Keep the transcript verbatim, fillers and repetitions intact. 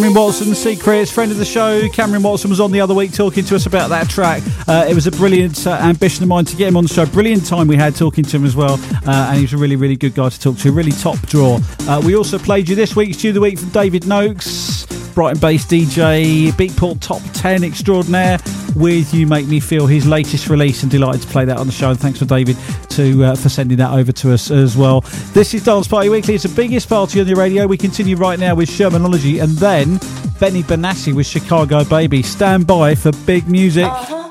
Cameron Watson, Secrets, friend of the show. Cameron Watson was on the other week talking to us about that track. Uh, it was a brilliant uh, ambition of mine to get him on the show. Brilliant time we had talking to him as well. Uh, and he was a really, really good guy to talk to. Really top draw. Uh, we also played you this week's Tune of the Week from David Noakes, Brighton-based D J, Beatport Top ten extraordinaire, with You Make Me Feel, his latest release, and delighted to play that on the show. And thanks for David to uh, for sending that over to us as well. This is Dance Party Weekly. It's the biggest party on your radio. We continue right now with Shermanology, and then Benny Benassi with Chicago Baby. Stand by for big music. Uh-huh.